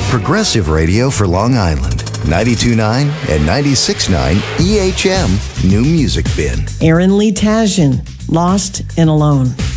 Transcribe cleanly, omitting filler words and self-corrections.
Progressive radio for Long Island. 92.9 and 96.9 EHM New Music Bin. Aaron Lee Tasjan, Lost and Alone.